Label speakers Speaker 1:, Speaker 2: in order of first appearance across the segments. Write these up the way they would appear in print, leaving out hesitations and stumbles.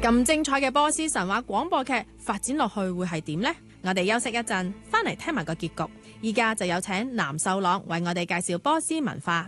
Speaker 1: 咁精彩嘅波斯神話廣播劇發展落去會係點呢？我哋休息一陣，翻嚟聽埋個結局。依家就有請藍秀朗為我哋介紹波斯文化。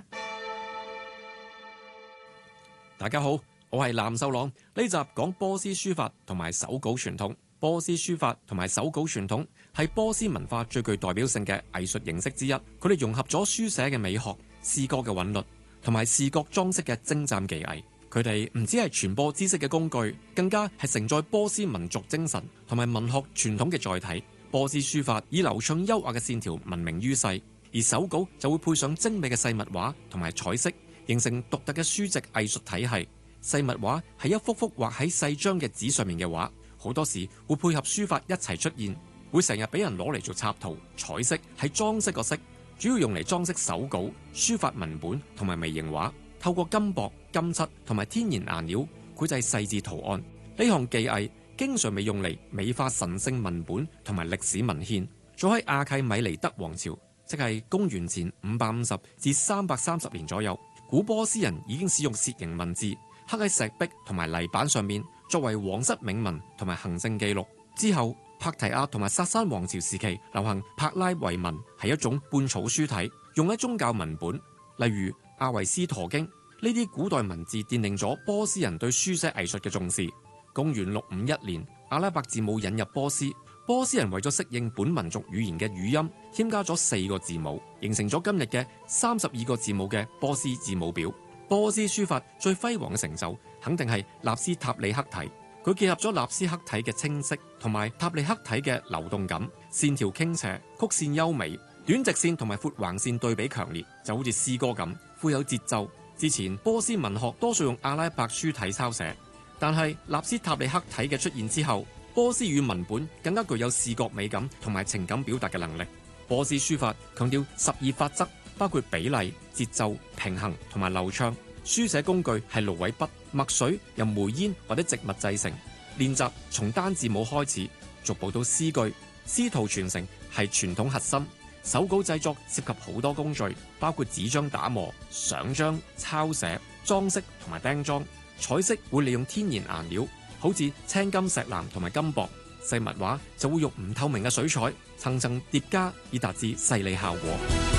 Speaker 2: 大家好，我係藍秀朗。呢集講波斯書法同埋手稿傳統。波斯書法同埋手稿傳統係波斯文化最具代表性嘅藝術形式之一。佢哋融合咗書寫嘅美學、詩歌嘅韻律同埋視覺裝飾嘅精湛技藝。佢哋唔止係傳播知識嘅工具，更加係承載波斯民族精神同埋文學傳統嘅載體。波斯書法以流暢優雅嘅線條聞名於世，而手稿就會配上精美嘅細密畫同埋彩色，形成獨特嘅書籍藝術體系。細密畫係一幅幅畫喺細張嘅紙上面嘅畫，好多時會配合書法一齊出現，會成日俾人攞嚟做插圖。彩色係裝飾個色，主要用嚟裝飾手稿、書法文本同埋微型畫。透過金箔、金漆同埋天然顏料繪製細緻圖案，呢項技藝經常被用嚟美化神聖文本同埋歷史文獻。早喺亞契米尼德王朝，即係公元前550至330年左右，古波斯人已經使用楔形文字刻喺石壁同埋泥板上面，作為皇室銘文同埋行政記錄。之後，帕提亞同埋薩珊王朝時期流行柏拉維文，係一種半草書體，用喺宗教文本，例如阿維斯陀經。呢啲古代文字奠定咗波斯人對書寫藝術嘅重視。公元651年，阿拉伯字母引入波斯，波斯人為咗適應本民族語言嘅語音，添加咗4個字母，形成咗今日嘅32個字母嘅波斯字母表。波斯書法最輝煌嘅成就，肯定係納斯塔利克體。佢結合咗納斯克體嘅清晰同埋塔利克體嘅流動感，線條傾斜，曲線優美，短直線同埋闊橫線對比強烈，就好似詩歌咁，富有節奏。之前波斯文學多數用阿拉伯書體抄寫，但係納斯塔利克體嘅出現之後，波斯語文本更加具有視覺美感同埋情感表達嘅能力。波斯書法強調12法則，包括比例、節奏、平衡同埋流暢。書寫工具係蘆葦筆、墨水由煤煙或者植物製成。練習從單字母開始，逐步到詩句，師徒傳承係傳統核心。手稿製作涉及好多工序，包括紙張打磨、上漿、抄寫、裝飾同埋釘裝。彩色會利用天然顏料，好似青金石藍同埋金箔。細密畫就會用唔透明嘅水彩，層層疊加以達至細膩效果。